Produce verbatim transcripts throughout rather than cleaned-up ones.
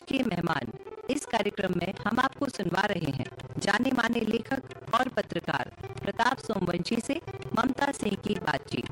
के मेहमान। इस कार्यक्रम में हम आपको सुनवा रहे हैं जाने माने लेखक और पत्रकार प्रताप सोमवंशी से ममता सिंह की बातचीत।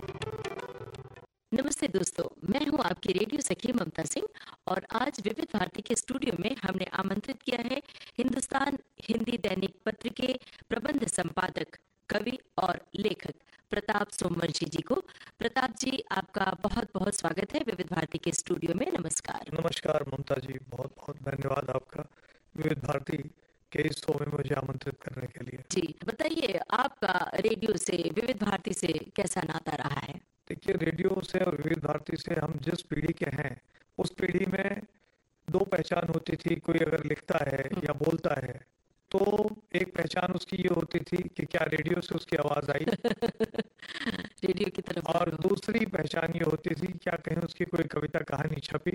नमस्ते दोस्तों, मैं हूं आपकी रेडियो सखी ममता सिंह और आज विविध भारती के स्टूडियो में हमने आमंत्रित किया है हिंदुस्तान हिंदी दैनिक पत्र के प्रबंध संपादक, कवि और लेखक प्रताप सोमवंशी जी को। प्रताप जी, आपका बहुत बहुत स्वागत है विविध भारती के स्टूडियो में। नमस्कार। नमस्कार ममता जी, बहुत बहुत धन्यवाद आपका विविध भारती के इस शो में मुझे आमंत्रित करने के लिए। जी बताइए, आपका रेडियो से, विविध भारती से कैसा नाता रहा है? देखिए, रेडियो से और विविध भारती से हम जिस पीढ़ी के हैं उस पीढ़ी में दो पहचान होती थी। कोई अगर लिखता है या बोलता है तो एक पहचान उसकी ये होती थी कि क्या रेडियो से उसकी आवाज आई रेडियो की तरफ, और दूसरी पहचान ये होती थी क्या कहीं उसकी कोई कविता कहानी छपी।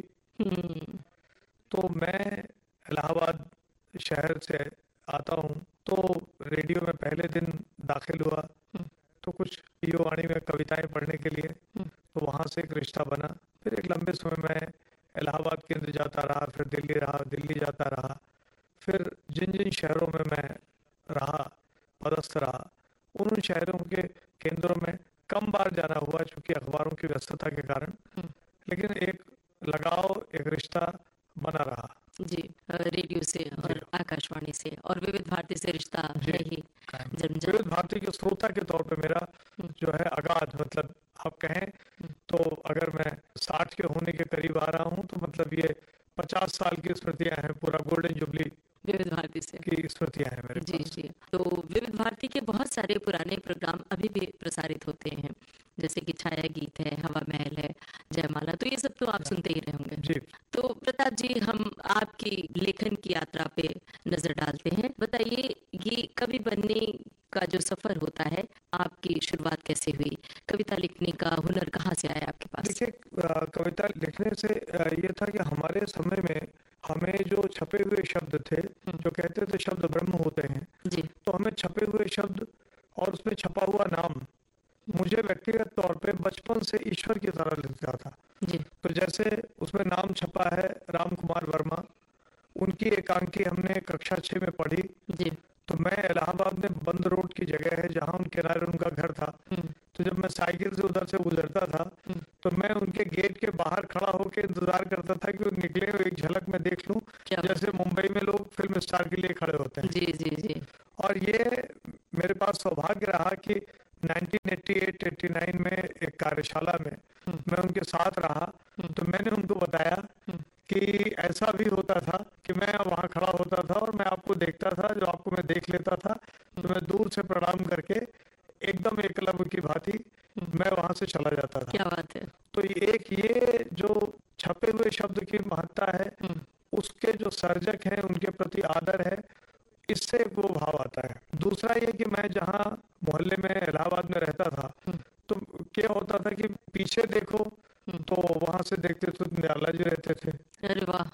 तो मैं इलाहाबाद शहर से आता हूँ, तो रेडियो में पहले दिन दाखिल हुआ तो कुछ युवाणी में कविताएं पढ़ने के लिए, तो वहाँ से एक रिश्ता बना। फिर एक लंबे समय में इलाहाबाद केंद्र जाता रहा, फिर दिल्ली रहा, दिल्ली जाता रहा, फिर जिन जिन शहरों में मैं रहा, पदस्थ रहा, उन उन शहरों के केंद्रों में कम बार जाना हुआ चूंकि अखबारों की व्यस्तता के कारण, लेकिन एक लगाव, एक रिश्ता बना रहा। जी, रेडियो से और आकाशवाणी से और विविध भारती से रिश्ता है ही। विविध भारती के श्रोता के तौर पे मेरा जो है अगाध, मतलब आप कहें तो अगर मैं साठ के होने के करीब आ रहा हूँ तो मतलब ये पचास साल की स्मृतियां हैं, पूरा गोल्डन जुबली विविध भारती से की स्मृतियां हैं मेरे जी पास। जी तो विविध भारती के बहुत सारे पुराने प्रोग्राम अभी भी प्रसारित होते हैं, जैसे कि छाया गीत है, हवा महल है, जयमाला, तो ये सब तो आप सुनते ही रहे होंगे जी। तो प्रताप जी, हम आपकी लेखन की यात्रा पे नजर डालते हैं। बताइए, ये कवि बनने का जो सफर होता है, आपकी शुरुआत कैसे हुई? कविता लिखने का हुनर कहाँ से आया आपके पास? देखिए, कविता लिखने से ये था कि हमारे समय में हमें जो छपे हुए शब्द थे, जो कहते थे शब्द ब्रह्म होते हैं जी, तो हमें छपे हुए शब्द और उसमें छपा हुआ नाम मुझे व्यक्तिगत तौर पे बचपन से ईश्वर की तरह लगता था जी। तो जैसे उसमें नाम छपा है राम कुमार वर्मा, उनकी एकांकी हमने कक्षा छः में पढ़ी जी। तो मैं इलाहाबाद में बंद रोड की जगह है जहाँ उन किनारे उनका घर था, तो जब मैं साइकिल से उधर से गुजरता था तो मैं उनके गेट के बाहर खड़ा होकर इंतजार करता था कि वो निकले और एक झलक में देख लूं, जैसे मुंबई में लोग फिल्म स्टार के लिए खड़े होते हैं। जी जी जी। और ये मेरे पास सौभाग्य रहा कि nineteen eighty eight eighty nine में एक कार्यशाला में मैं उनके साथ रहा, तो मैंने उनको बताया कि ऐसा भी होता था कि मैं वहाँ खड़ा होता था और मैं आपको देखता था, जो आपको मैं देख लेता था तो मैं दूर से प्रणाम करके एकदम एकलव्य की भांति मैं वहाँ से चला जाता था। क्या बात है। तो एक ये जो छपे हुए शब्द की महत्ता है, उसके जो सर्जक हैं उनके प्रति आदर है, इससे वो भाव आता है। दूसरा ये कि मैं जहाँ मोहल्ले में इलाहाबाद में रहता था तो क्या होता था कि पीछे देखो तो वहां से देखते तो दयाला जी रहते थे, अरे वाह।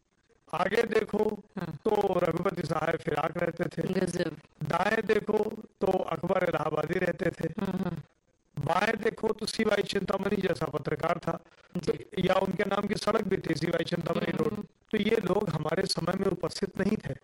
आगे देखो तो रघुपति साहब फिराक रहते थे, गजब। दाएं देखो तो अकबर इलाहाबादी रहते थे, बाएं देखो तो सिवाई चिंतामणि जैसा पत्रकार था, तो या उनके नाम की सड़क भी थी सिवाई चिंतामणि रोड। तो ये लोग हमारे समय में उपस्थित नहीं थे,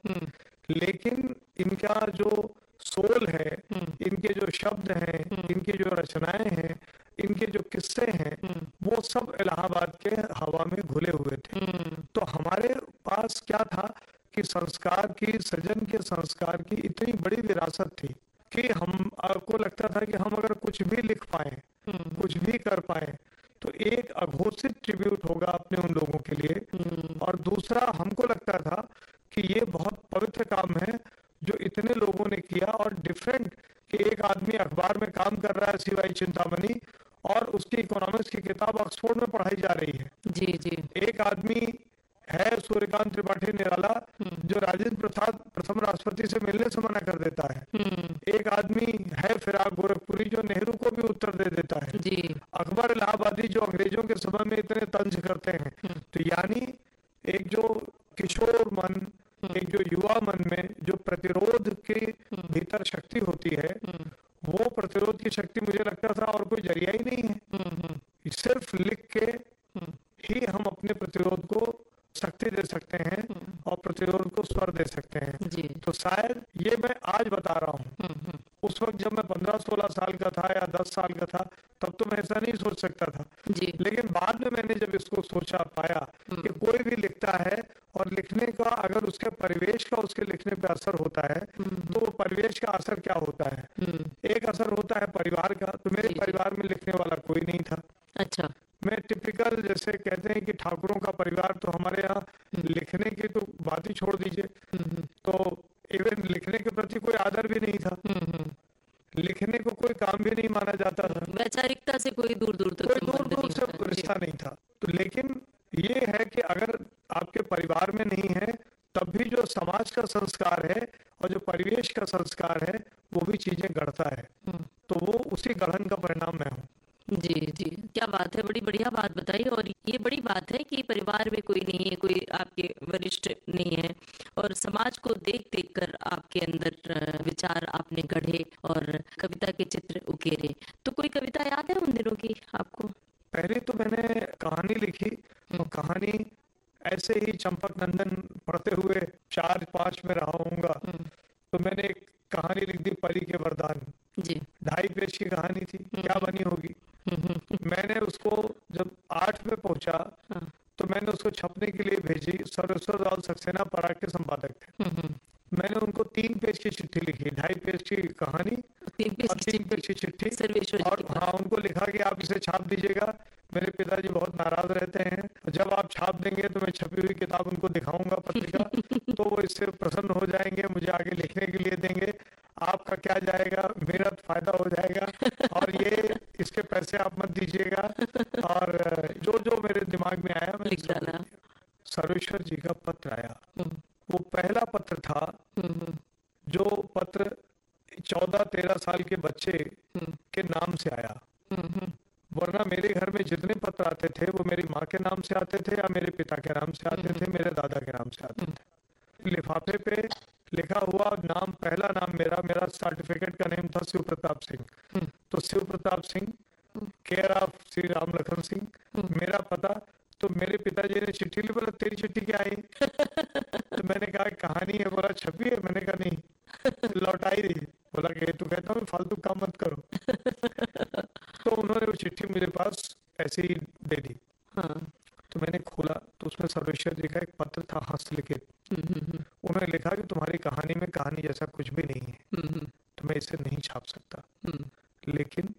लेकिन इनका जो सोल है, इनके जो शब्द हैं, इनकी जो रचनाएं हैं, इनके जो किस्से हैं, वो सब इलाहाबाद के हवा में घुले हुए थे। तो हमारे पास क्या था कि संस्कार की, सृजन के संस्कार की इतनी बड़ी विरासत थी कि हम को लगता था कि हम अगर कुछ भी लिख पाए, कुछ भी कर पाए तो एक अघोषित ट्रिब्यूट होगा अपने उन लोगों के लिए। और दूसरा हमको लगता था कि ये बहुत पवित्र काम है जो इतने लोगों ने किया, और डिफरेंट कि एक आदमी अखबार में काम कर रहा है सिवाई चिंतामणि और उसकी इकोनॉमिक्स की किताब ऑक्सफोर्ड में पढ़ाई जा रही है। जी जी। एक आदमी है सूर्यकांत त्रिपाठी निराला जो राजेंद्र प्रसाद प्रथम राष्ट्रपति से मिलने से मना कर देता है। एक आदमी है फिराक गोरखपुरी जो नेहरू को भी उत्तर दे देता है। जी। अकबर इलाहाबादी जो अंग्रेजों के समय में इतने तंज करते हैं। तो यानी एक जो किशोर मन, एक जो युवा मन में जो प्रतिरोध के भीतर शक्ति होती है, वो प्रतिरोध की शक्ति मुझे लगता था और कोई जरिया ही नहीं है। सिर्फ लिख के ही हम अपने प्रतिरोध को शक्ति दे सकते हैं और प्रतिरोध को स्वर दे सकते हैं। जी। तो शायद ये मैं आज बता रहा हूँ, उस वक्त जब मैं पंद्रह सोलह साल का था या दस साल का था तब तो मैं ऐसा नहीं सोच सकता था। जी। लेकिन बाद में मैंने जब इसको सोचा पाया कि कोई भी लिखता है और लिखने का अगर उसके परिवेश का उसके लिखने पे असर होता है तो वो परिवेश का असर क्या होता है। एक असर होता है परिवार का, तो मेरे परिवार में लिखने वाला कोई नहीं था। अच्छा। मैं टिपिकल जैसे कहते हैं कि ठाकुरों का परिवार, तो हमारे यहाँ लिखने की तो बात ही छोड़ दीजिए, तो इवन लिखने के प्रति कोई आदर भी नहीं था, लिखने को कोई काम भी नहीं माना जाता था, वैचारिकता से कोई दूर दूर तक कोई दूर दूर से रिश्ता नहीं था। तो लेकिन ये है कि अगर आपके परिवार में नहीं है तब भी जो समाज का संस्कार है और जो परिवेश का संस्कार है वो भी चीजें गढ़ता है, तो वो उसी गढ़न का परिणाम मैं हूँ। जी जी, क्या बात है, बड़ी बढ़िया बात बताई। और ये बड़ी बात है कि परिवार में कोई नहीं है, कोई आपके वरिष्ठ नहीं है और समाज को देख देख कर आपके अंदर विचार आपने गढ़े और कविता के चित्र उकेरे। तो कोई कविता याद है उन दिनों की आपको? पहले तो मैंने कहानी लिखी, तो कहानी ऐसे ही चंपक नंदन पढ़ते हुए चार पांच में रहा हूँगा, तो मैंने एक कहानी लिख दी परी के वरदान। जी। ढाई पेज की कहानी थी, क्या बनी होगी। मैंने उसको जब आठ में पहुंचा तो मैंने उसको छपने के लिए भेजी। सर्वेश्वर लाल सक्सेना पराग के संपादक थे। मैंने उनको तीन पेज की चिट्ठी लिखी, ढाई पेज की कहानी तीन पेज और तीन पेज की चिट्ठी, सर्वेश्वर और हाँ उनको लिखा कि आप इसे छाप दीजिएगा। मेरे पिताजी बहुत नाराज रहते हैं, जब आप छाप देंगे तो मैं छपी हुई किताब उनको दिखाऊंगा पत्रिका, तो वो इससे प्रसन्न हो जाएंगे, मुझे आगे लिखने के लिए देंगे। आपका क्या जाएगा, मेरा फायदा हो जाएगा, और ये इसके पैसे आप मत दीजिएगा। और जो जो मेरे दिमाग में आया मैं लिख डाला। सर्वेश्वर जी का पत्र आया, वो पहला पत्र था जो पत्र चौदह तेरह साल के बच्चे के नाम से आया। वरना मेरे घर में जितने पत्र आते थे वो मेरी माँ के नाम से आते थे या मेरे पिता के नाम से आते थे, मेरे दादा के नाम से आते थे। लिफाफे पे लिखा हुआ नाम, पहला नाम मेरा मेरा सर्टिफिकेट का नेम था शिव प्रताप सिंह। तो शिव प्रताप सिंह, केयर ऑफ श्री राम लखन सिंह, मेरा पता। तो मेरे पिताजी ने चिट्ठी ली, बोला तेरी चिट्ठी क्या आई? तो मैंने कहा कहानी है। बोला छपी है? मैंने कहा नहीं, लौटाई रही। बोला कि तू कहता हूँ फालतू काम मत करो। तो उन्होंने वो चिट्ठी मेरे पास ऐसे ही दे दी। हाँ। तो मैंने खोला तो उसमें सर्वेश्वर जी का